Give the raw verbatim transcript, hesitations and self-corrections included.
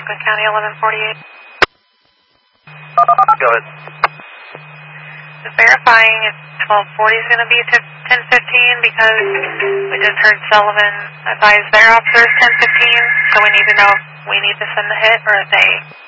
Franklin County, eleven forty-eight. Go ahead. Just verifying if twelve forty is going to be ten fifteen because we just heard Sullivan advise their officers ten fifteen, so we need to know if we need to send the hit or if they